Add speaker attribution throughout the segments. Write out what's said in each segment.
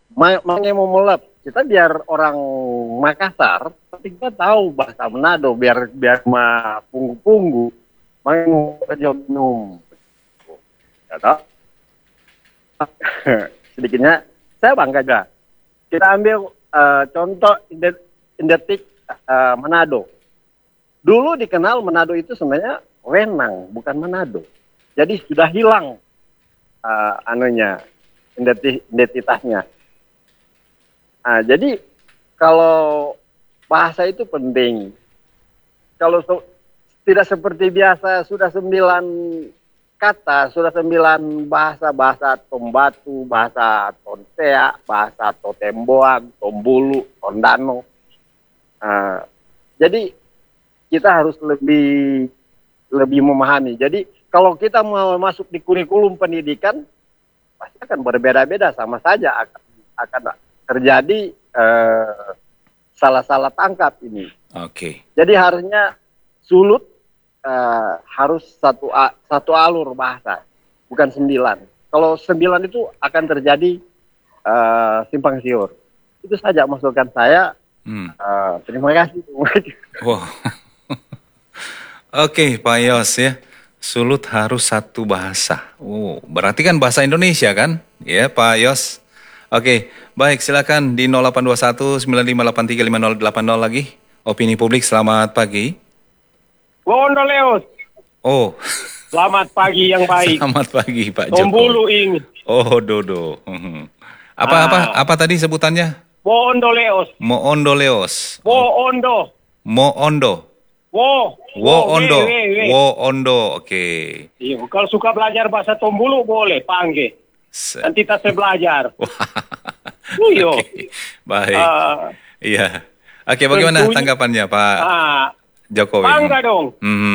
Speaker 1: mau melap. Kita biar orang Makassar, tapi kita tahu bahasa Manado, biar biar punggu-punggu, mau kerja minum. Ya, toh? Sedikitnya, saya bangga juga. Kita ambil contoh identik Manado. Dulu dikenal Manado itu sebenarnya Wenang, bukan Manado. Jadi sudah hilang identitasnya. Jadi kalau bahasa itu penting. Kalau tidak seperti biasa sudah 9 kata, sudah 9 bahasa Tombatu, bahasa Tonsea, bahasa Totemboan, Tombulu, Tondano. Jadi kita harus lebih memahami. Jadi kalau kita mau masuk di kurikulum pendidikan, pasti akan berbeda-beda, sama saja akan terjadi salah-salah tangkap ini.
Speaker 2: Oke.
Speaker 1: Jadi harusnya sulut harus satu alur bahasa, bukan 9. Kalau 9 itu akan terjadi simpang siur. Itu saja masukan saya. Terima kasih.
Speaker 2: Wow. Oke, Pak Yos ya. Sulut harus satu bahasa. Oh, berarti kan bahasa Indonesia kan? Ya, Pak Yos. Oke, baik, silakan di 0821 9583 5080 lagi. Opini publik, selamat pagi.
Speaker 3: Wondo Leos.
Speaker 2: Oh.
Speaker 3: Selamat pagi yang baik.
Speaker 2: Selamat pagi, Pak Jokowi.
Speaker 3: Tombulu ini.
Speaker 2: Oh, Dodo. Apa tadi sebutannya?
Speaker 3: Wondo Leos.
Speaker 2: Moondo Leos.
Speaker 3: Wondo.
Speaker 2: Moondo. Wondo. Wondo, oke.
Speaker 3: Iya, kalau suka belajar bahasa Tombulu boleh panggil. Nanti kita belajar. Iya.
Speaker 2: Okay. Baik. Iya. Oke, bagaimana tanggapannya Pak Jokowi?
Speaker 3: Bangga dong.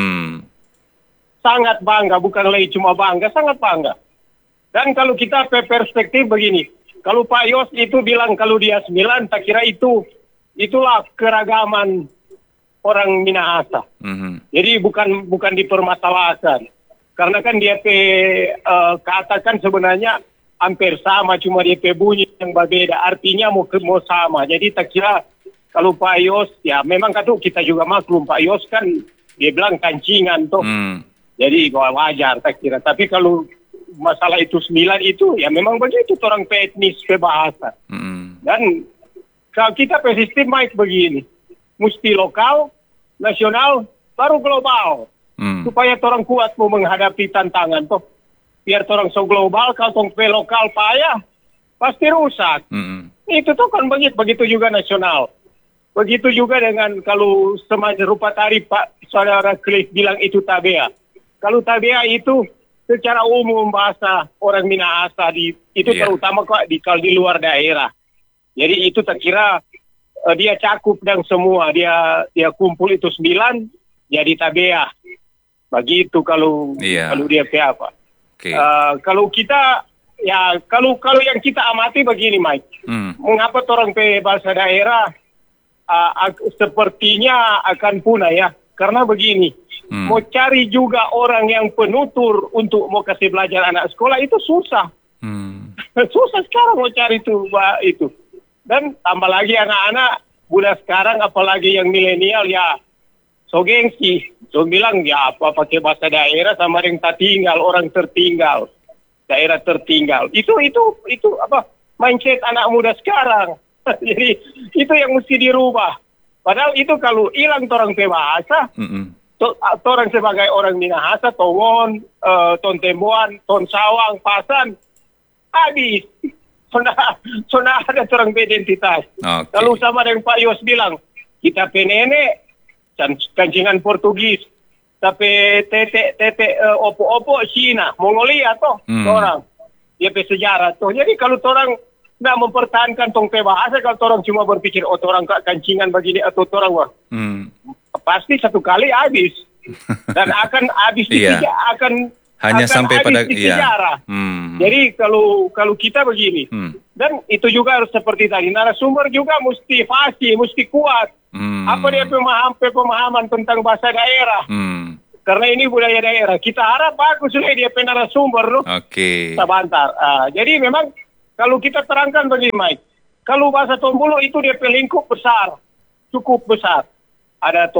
Speaker 3: Sangat bangga, bukan lagi cuma bangga, sangat bangga. Dan kalau kita perspektif begini, kalau Pak Yos itu bilang kalau dia 9, tak kira itulah keragaman orang Minahasa. Jadi bukan dipermasalahkan. Karena kan dia katakan sebenarnya hampir sama, cuma dia bunyi yang berbeda. Artinya mau sama. Jadi tak kira kalau Pak Yos, ya memang kita juga maklum, Pak Yos kan dia bilang kancingan tuh. Jadi wajar tak kira. Tapi kalau masalah itu 9 itu, ya memang begitu orang etnis bahasa. Dan kalau kita persistif baik begini, mesti lokal, nasional, baru global. Supaya orang kuat mau menghadapi tantangan tuh. Biar orang so global, kalau orang lokal payah, pasti rusak. Itu tuh kan begitu juga nasional. Begitu juga dengan kalau semacam rupa tadi Pak Saudara Cliff bilang itu tabea. Kalau tabea itu secara umum bahasa orang Minahasa itu terutama kok kalau di luar daerah. Jadi itu tak kira dia cakup dan semua dia kumpul itu 9 jadi tabea. Begitu kalau dia apa.
Speaker 2: Okay.
Speaker 3: Kalau kita kalau yang kita amati begini Mike. Mengapa orang bahasa daerah sepertinya akan punah ya? Karena begini. Mau cari juga orang yang penutur untuk mau kasih belajar anak sekolah itu susah. Susah sekarang mau cari itu. Dan tambah lagi anak-anak budak sekarang apalagi yang milenial ya so gengsi. So bilang ya apa pakai bahasa daerah sama yang tertinggal, orang tertinggal. Daerah tertinggal. Itu apa mindset anak muda sekarang. Jadi itu yang mesti dirubah. Padahal itu kalau hilang orang bahasa orang sebagai orang Minahasa, Towon, Ton Temboan, Ton Sawang, Pasan, habis. Sudah ada orang beridentitas. Okay. Kalau sama dengan Pak Yos bilang, kita penene, kancingan Portugis, tapi tete opo-opo Cina, Mongolia toh, orang. Dia sejarah toh. Jadi kalau orang nggak mempertahankan tong bahasa, kalau orang cuma berpikir, orang kancingan begini atau orang pasti satu kali habis dan akan habis akan
Speaker 2: hanya sampai pada
Speaker 3: sejarah. Jadi kalau kita begini dan itu juga harus seperti tadi narasumber juga mesti fasih, mesti kuat. Apa dia pemahaman tentang bahasa daerah? Karena ini budaya daerah. Kita harap bagus dia narasumber, no?
Speaker 2: Oke.
Speaker 3: Sebentar. Jadi memang Kalau kita terangkan begini, Mike. Kalau bahasa Tombulu itu dia lingkup besar, cukup besar. Ada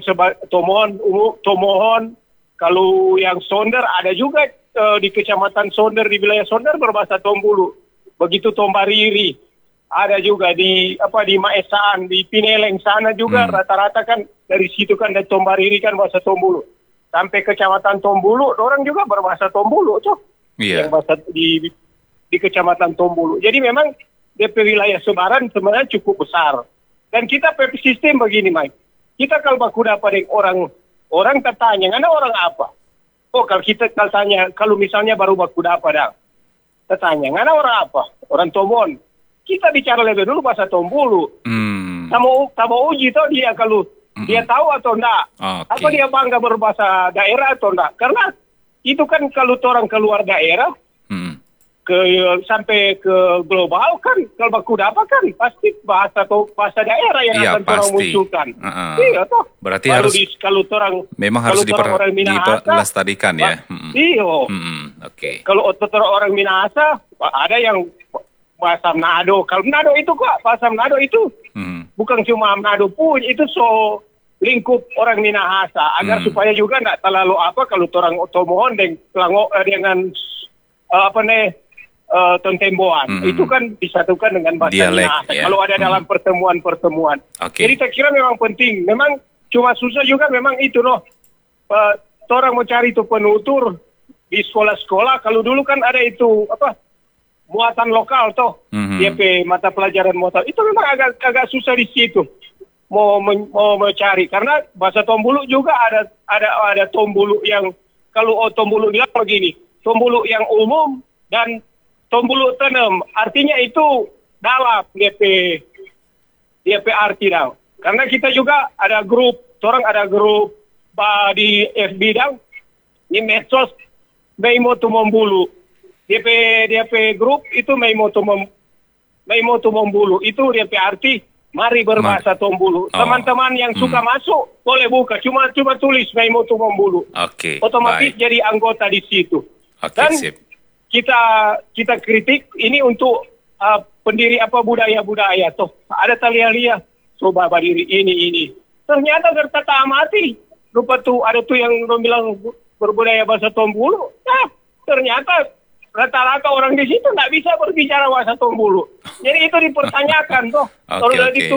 Speaker 3: Tomohon. Kalau yang Sonder ada juga di kecamatan Sonder, di wilayah Sonder berbahasa Tombulu. Begitu Tombariri. Ada juga di Maesaan, di Pineleng sana juga rata-rata kan dari situ kan dari Tombariri kan bahasa Tombulu. Sampai kecamatan Tombulu, orang juga berbahasa Tombulu,
Speaker 2: Iya.
Speaker 3: Yang bahasa di kecamatan Tombulu. Jadi memang DP wilayah Sebaran sebenarnya cukup besar. Dan kita sistem begini, Mike. Kita kalau baku dapat orang tertanya, "Ngana orang apa?" Oh, kalau kita tanya, kalau misalnya baru baku dapat tertanya, "Ngana orang apa?" Orang Tombon. Kita bicara lebih dulu bahasa Tombulu. Sama uji tuh dia kalau dia tahu atau enggak.
Speaker 2: Okay.
Speaker 3: Apa dia bangga berbahasa daerah atau enggak. Karena itu kan kalau orang keluar daerah, sampai ke global kan, kalau baku dapat kan pasti bahasa daerah yang akan orang munculkan. Iya toh.
Speaker 2: Berarti harus
Speaker 3: kalau orang
Speaker 2: memang harus dilestarikan ya.
Speaker 3: Iya.
Speaker 2: Oke.
Speaker 3: Kalau orang Minahasa ada yang bahasa Manado. Kalau Manado itu kok bahasa Manado itu bukan cuma Manado pun, itu lingkup orang Minahasa agar supaya juga enggak terlalu kalau orang Tomohon dengan Tontemboan itu kan disatukan dengan bahasa
Speaker 2: dialek,
Speaker 3: Minahasa.
Speaker 2: Ya.
Speaker 3: Kalau ada dalam pertemuan.
Speaker 2: Okay.
Speaker 3: Jadi saya kira memang penting. Memang cuma susah juga memang itu orang mau cari itu penutur di sekolah-sekolah. Kalau dulu kan ada itu muatan lokal DP mata pelajaran muatan. Itu memang agak susah di situ. Mau mencari karena bahasa Tombulu juga ada Tombulu yang kalau Tombulu bilang begini, Tombulu yang umum dan Tombulu tenem, artinya itu dalam DP arti dong. Karena kita juga ada grup, orang ada grup di FB dong, di medsos Meimo Tumombulu. DP grup itu Meimo Tumombulu, itu DP arti mari berbahasa Tombulu. Teman-teman yang suka masuk boleh buka, cuma tulis Meimo Tumombulu.
Speaker 2: Oke.
Speaker 3: Otomatis jadi anggota di situ. Dan
Speaker 2: sip.
Speaker 3: kita kritik ini untuk pendiri budaya ada talia-lia coba berdiri ini ternyata tertata amati lupa ada yang bilang berbudaya bahasa Tombulu. Ternyata rata-rata orang di situ nggak bisa berbicara bahasa Tombulu, jadi itu dipertanyakan kalau itu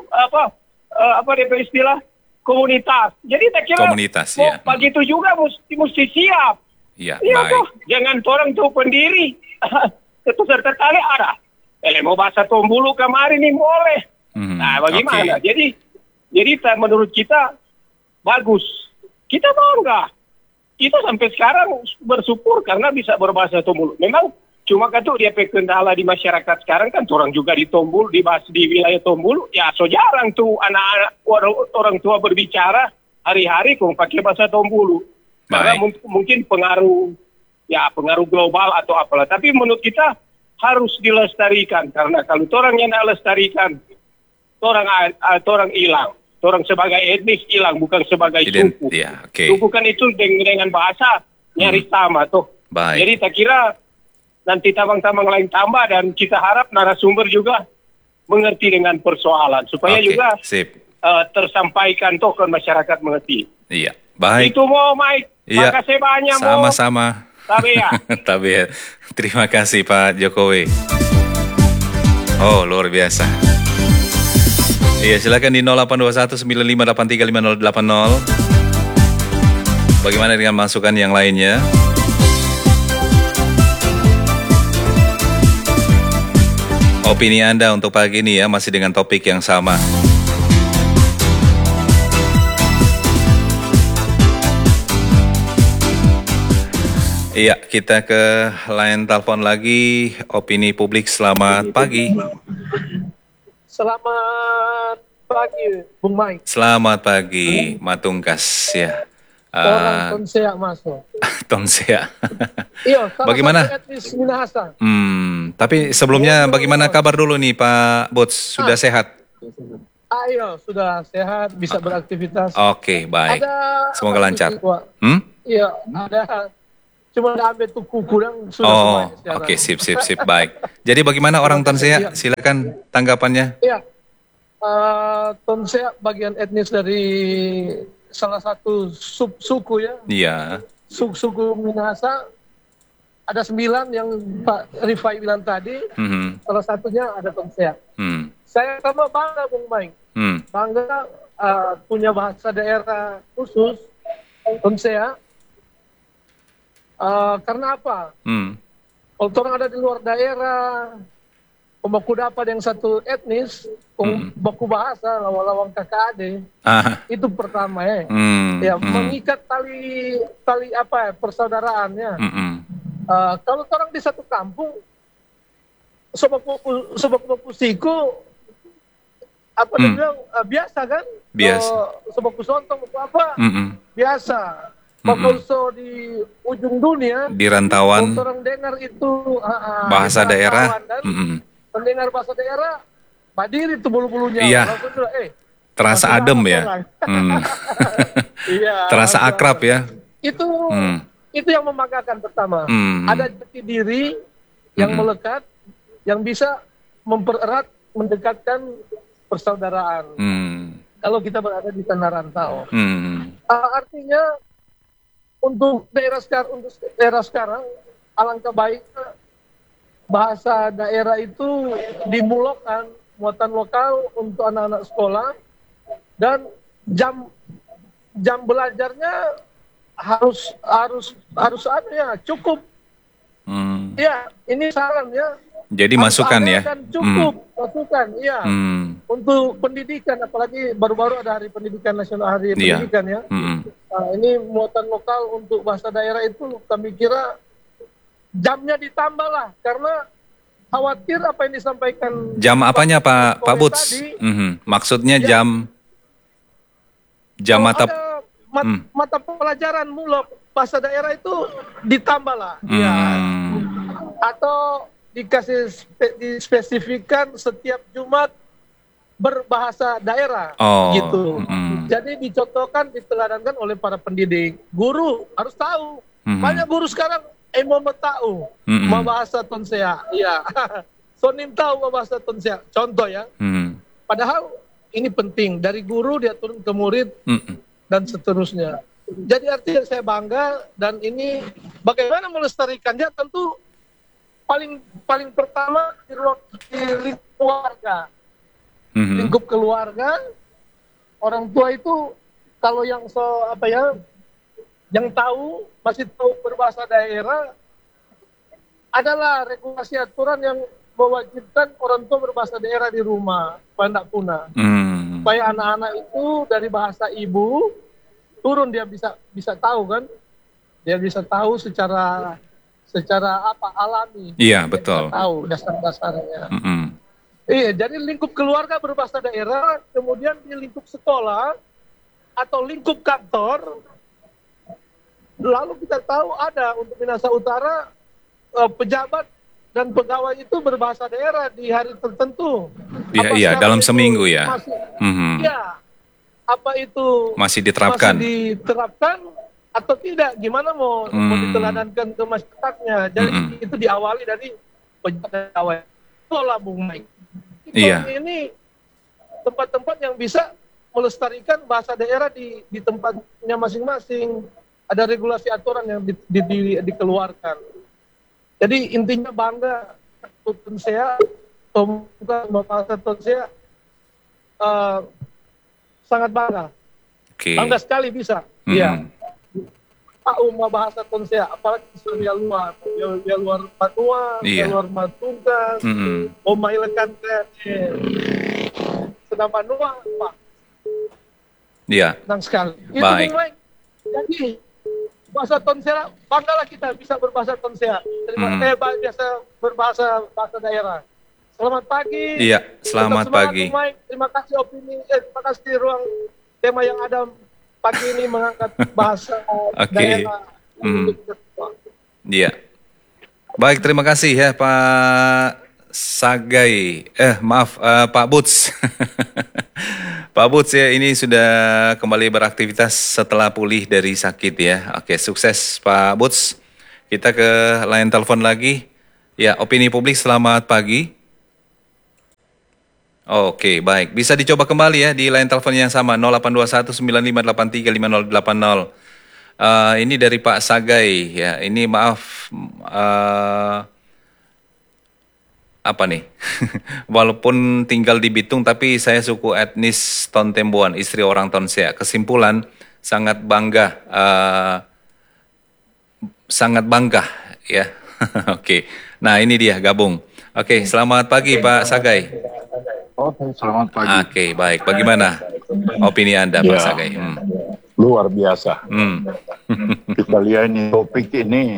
Speaker 3: DP istilah komunitas. Jadi saya kira
Speaker 2: komunitas, ya.
Speaker 3: Pagi itu juga mesti siap.
Speaker 2: Iya,
Speaker 3: baik. Jangan orang tuh pendiri. Itu tertarik ada. Mau bahasa Tombulu kemarin nih boleh. Nah, bagaimana?
Speaker 2: Okay.
Speaker 3: Jadi menurut kita bagus. Kita bangga. Kita sampai sekarang bersyukur karena bisa berbahasa Tombulu. Memang cuma kan tuh dia kendala di masyarakat sekarang kan orang juga di Tombulu, di wilayah Tombulu. Ya so jarang tuh anak-anak orang tua berbicara hari-hari kok pakai bahasa Tombulu. Karena mungkin pengaruh global atau apalah. Tapi menurut kita harus dilestarikan. Karena kalau orang yang tidak lestarikan, orang hilang. Orang sebagai etnis hilang, bukan sebagai suku. Suku kan itu dengan bahasa nyaris sama tuh. Jadi saya kira nanti tabang-tabang lain tambah dan kita harap narasumber juga mengerti dengan persoalan. Supaya juga tersampaikan ke masyarakat mengerti.
Speaker 2: Iya. Baik.
Speaker 3: Itu mau Mike.
Speaker 2: Iya.
Speaker 3: Makasih banyak.
Speaker 2: Sama-sama.
Speaker 3: Tabea.
Speaker 2: Terima kasih Pak Jokowi. Oh, luar biasa. Iya, silakan di 082195835080. Bagaimana dengan masukan yang lainnya? Opini Anda untuk pagi ini ya, masih dengan topik yang sama. Iya, kita ke line telepon lagi. Opini publik, selamat pagi.
Speaker 4: Selamat pagi, Bung Mike.
Speaker 2: Selamat pagi, Matungkas ya.
Speaker 4: Orang Tonsea masuk.
Speaker 2: Tonsea.
Speaker 4: Iya,
Speaker 2: bagaimana?
Speaker 4: Etnis Minahasa.
Speaker 2: Tapi sebelumnya bagaimana kabar dulu nih Pak Bots? Sudah sehat?
Speaker 4: Iya, sudah sehat, bisa beraktivitas.
Speaker 2: Oke, baik. Semoga lancar.
Speaker 4: Iya, ada cuma ambil tuh kuku dan sudah
Speaker 2: Oh,
Speaker 4: semuanya sekarang.
Speaker 2: oke, sip, baik. Jadi bagaimana orang Tonsea? Silakan tanggapannya.
Speaker 4: Iya, Tonsea bagian etnis dari salah satu suku ya,
Speaker 2: Iya.
Speaker 4: suku Minahasa. Ada 9 yang Pak Rifai bilang tadi, salah satunya ada Tonsea. Saya sama bangga Bung Maing, bangga punya bahasa daerah khusus Tonsea. Karena apa? Kalau orang ada di luar daerah, baku dapat yang satu etnis, baku bahasa, lawang-lawang kakak ade, itu pertama ya. Ya mengikat tali apa ya, persaudaraannya. Kalau orang di satu kampung, sobaku siku, apa dia bilang biasa kan?
Speaker 2: Biasa.
Speaker 4: Sobaku sontong apa? Biasa. Bakso di ujung dunia,
Speaker 2: Di rantauan
Speaker 4: orang dengar itu
Speaker 2: bahasa
Speaker 4: di
Speaker 2: daerah.
Speaker 4: rantauan, mendengar bahasa daerah, berdiri tuh bulu-bulunya.
Speaker 2: Iya.
Speaker 4: Langsung bilang,
Speaker 2: Terasa
Speaker 4: masih
Speaker 2: adem
Speaker 4: lama
Speaker 2: ya.
Speaker 4: orang. Iya.
Speaker 2: Terasa
Speaker 4: langsung.
Speaker 2: akrab ya.
Speaker 4: Itu yang membanggakan pertama. Ada jati diri yang melekat, yang bisa mempererat, mendekatkan persaudaraan. Kalau kita berada di tanah rantau. Artinya untuk daerah sekarang, alangkah baiknya bahasa daerah itu dimulokkan, muatan lokal untuk anak-anak sekolah, dan jam belajarnya harus ada ya, cukup. Ya, ini saran ya.
Speaker 2: Jadi masukan ya.
Speaker 4: Cukup masukan, ya. Untuk pendidikan, apalagi baru-baru ada Hari Pendidikan Nasional, Hari Pendidikan ya. Nah, ini muatan lokal untuk bahasa daerah itu kami kira jamnya ditambah lah, karena khawatir apa yang disampaikan.
Speaker 2: Jam apanya Pak Buts? Maksudnya
Speaker 4: ya.
Speaker 2: jam mata
Speaker 4: mata pelajaran mulok bahasa daerah itu ditambah lah, ya. Atau dispesifikan setiap Jumat berbahasa daerah, gitu. Jadi dicontohkan, diteladankan oleh para pendidik. Guru harus tahu. Banyak guru sekarang mau tahu bahasa Tonsea. Iya. Sonim tahu bahasa Tonsea. Contoh ya. Padahal ini penting, dari guru dia turun ke murid dan seterusnya. Jadi artinya saya bangga, dan ini bagaimana melestarikannya tentu paling pertama di lingkup keluarga. Lingkup keluarga, orang tua itu kalau yang yang tahu, masih tahu berbahasa daerah, adalah regulasi aturan yang mewajibkan orang tua berbahasa daerah di rumah, supaya tidak punah. Supaya anak-anak itu dari bahasa ibu turun, dia bisa tahu kan, dia bisa tahu secara alami.
Speaker 2: Iya, betul.
Speaker 4: Tahu dasar-dasarnya. Iya, jadi lingkup keluarga berbahasa daerah, kemudian di lingkup sekolah atau lingkup kantor, lalu kita tahu ada untuk Minahasa Utara pejabat dan pegawai itu berbahasa daerah di hari tertentu.
Speaker 2: Iya, dalam seminggu ya.
Speaker 4: Iya. Apa itu
Speaker 2: masih diterapkan
Speaker 4: atau tidak? Gimana mau diteladankan ke masyarakatnya? Jadi itu diawali dari pegawai. Itulah Bung Mike. Ini tempat-tempat yang bisa melestarikan bahasa daerah di tempatnya masing-masing. Ada regulasi aturan yang dikeluarkan. Jadi intinya bangga Tonsea, bahasa Tonsea sangat bangga. Bangga sekali bisa. Iya. Tahu bahasa Tonsea, apalagi Surya luar, ya luar Papua, ya luar Matungkas, Omailekan sedang Panua, Pak.
Speaker 2: Iya.
Speaker 4: Senang sekali.
Speaker 2: Baik.
Speaker 4: Jadi bahasa Tonsea, banggalah kita bisa berbahasa Tonsea. Biasa berbahasa daerah. Selamat pagi.
Speaker 2: Iya, selamat pagi.
Speaker 4: Terima kasih terima kasih ruang tema yang ada pagi ini mengangkat bahasa daerah.
Speaker 2: Iya. Baik, terima kasih ya Pak Sagai. Pak Buts. Pak Buts ya, ini sudah kembali beraktivitas setelah pulih dari sakit ya. Oke, sukses Pak Buts. Kita ke line telepon lagi. Ya, opini publik, selamat pagi. Oke, baik. Bisa dicoba kembali ya di line telepon yang sama 0821 9583 5080. Ini dari Pak Sagai ya. Ini maaf apa nih? Walaupun tinggal di Bitung tapi saya suku etnis Tontembuan, istri orang Tonsea. Kesimpulan sangat bangga ya. Oke. Nah, ini dia gabung. Oke, selamat pagi Pak Sagai.
Speaker 5: Oke, selamat pagi.
Speaker 2: Oke, baik. Bagaimana opini Anda, Pak Sagai?
Speaker 5: Luar biasa. Kita lihat ini topik ini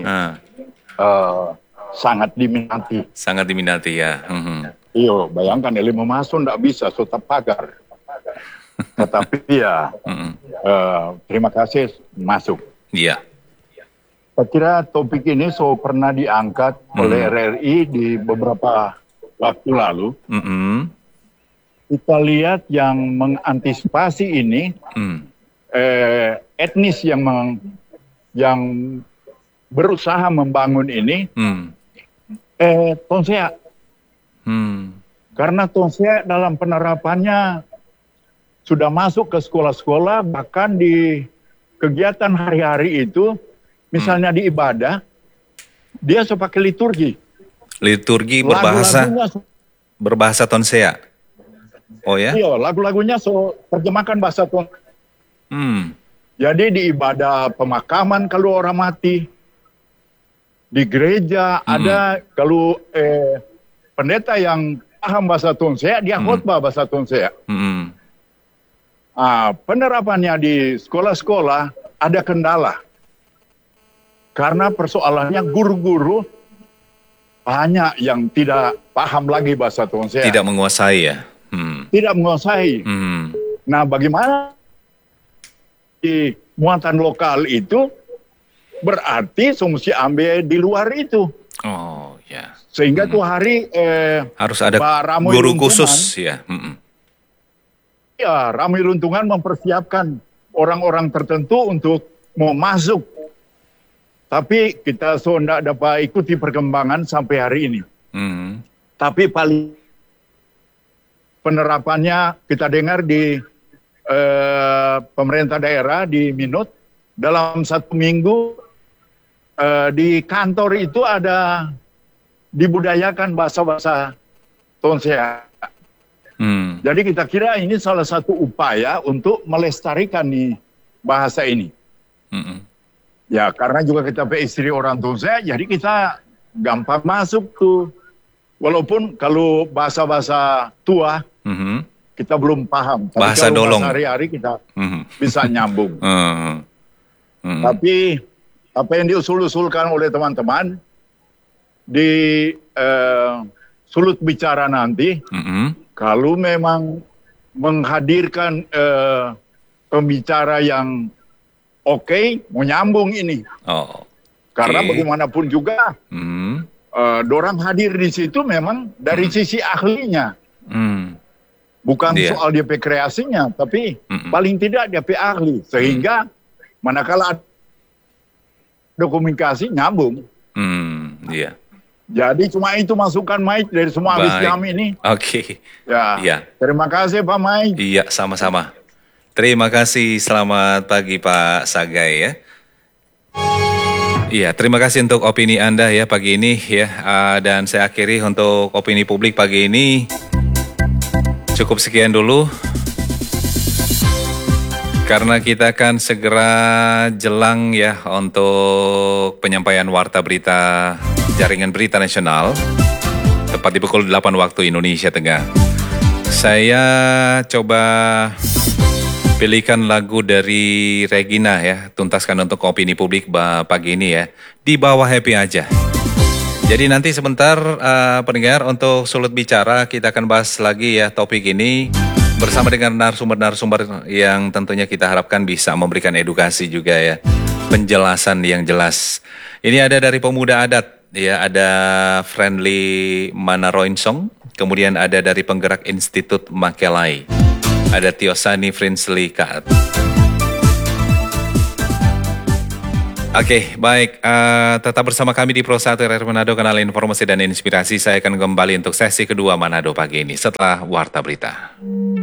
Speaker 5: sangat diminati.
Speaker 2: Sangat diminati ya.
Speaker 5: Iyo, bayangkan ilmu masuk tidak bisa tetap pagar. Tetapi ya, terima kasih masuk.
Speaker 2: Iya.
Speaker 5: Saya kira topik ini pernah diangkat oleh RRI di beberapa waktu lalu. Kita lihat yang mengantisipasi ini etnis yang berusaha membangun ini Tonsea. Karena Tonsea dalam penerapannya sudah masuk ke sekolah-sekolah, bahkan di kegiatan hari-hari itu, misalnya di ibadah, dia pakai liturgi.
Speaker 2: Liturgi berbahasa Tonsea. Oh ya?
Speaker 5: Iya, lagu-lagunya terjemahkan bahasa Tonsea. Jadi di ibadah pemakaman kalau orang mati, di gereja ada kalau pendeta yang paham bahasa Tonsea, dia khotbah bahasa Tonsea. Penerapannya di sekolah-sekolah ada kendala. Karena persoalannya guru-guru banyak yang tidak paham lagi bahasa Tonsea.
Speaker 2: Tidak menguasai ya?
Speaker 5: Tidak menguasai. Nah, bagaimana di muatan lokal itu berarti mesti ambil di luar itu.
Speaker 2: Oh ya.
Speaker 5: Sehingga tuh hari
Speaker 2: harus ada guru khusus ya.
Speaker 5: Ya, Ramai Runtungan mempersiapkan orang-orang tertentu untuk mau masuk. Tapi kita tidak dapat ikuti perkembangan sampai hari ini. Tapi paling penerapannya kita dengar di pemerintah daerah di Minut dalam 1 minggu di kantor itu ada dibudayakan bahasa-bahasa Tonsea. Jadi kita kira ini salah satu upaya untuk melestarikan nih bahasa ini. Ya karena juga kita istri orang Tonsea, jadi kita gampang masuk tuh. Walaupun kalau bahasa-bahasa tua kita belum paham. Tapi
Speaker 2: bahasa
Speaker 5: kalau
Speaker 2: dolong.
Speaker 5: Bahasa hari-hari kita bisa nyambung. Tapi apa yang diusul-usulkan oleh teman-teman di sulut bicara nanti, kalau memang menghadirkan pembicara yang oke, mau nyambung ini. Karena bagaimanapun juga, dorang hadir di situ memang dari sisi ahlinya. Bukan soal DP kreasinya, tapi paling tidak DP ahli. Sehingga manakala ada komunikasi nyambung. Jadi cuma itu masukan Mike dari semua habis kami ini.
Speaker 2: Oke.
Speaker 5: Ya. Terima kasih Pak Mike.
Speaker 2: Iya, sama-sama. Terima kasih. Selamat pagi Pak Sagai ya. Iya, terima kasih untuk opini Anda ya pagi ini ya. Dan saya akhiri untuk opini publik pagi ini. Cukup sekian dulu. Karena kita akan segera jelang ya untuk penyampaian warta berita Jaringan Berita Nasional. Tepat di pukul 8 waktu Indonesia Tengah. Saya coba pilihkan lagu dari Regina ya. Tuntaskan untuk opini publik pagi ini ya. Di bawah happy aja. Jadi nanti sebentar pendengar untuk sulut bicara kita akan bahas lagi ya topik ini bersama dengan narasumber-narasumber yang tentunya kita harapkan bisa memberikan edukasi juga ya, penjelasan yang jelas. Ini ada dari pemuda adat ya, ada Friendly Manaroinsong, kemudian ada dari penggerak Institut Makelai, ada Tiosani Frinsli Kaat. Oke, baik. Tetap bersama kami di Pro 1 RRI Manado, kanal informasi dan inspirasi. Saya akan kembali untuk sesi kedua Manado pagi ini setelah Warta Berita.